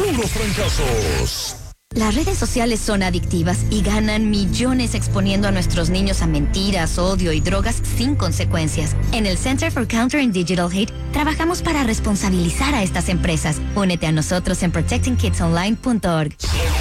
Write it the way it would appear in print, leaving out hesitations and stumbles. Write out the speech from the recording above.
puros fracasos. Las redes sociales son adictivas y ganan millones exponiendo a nuestros niños a mentiras, odio y drogas sin consecuencias. En el Center for Countering Digital Hate trabajamos para responsabilizar a estas empresas. Únete a nosotros en protectingkidsonline.org.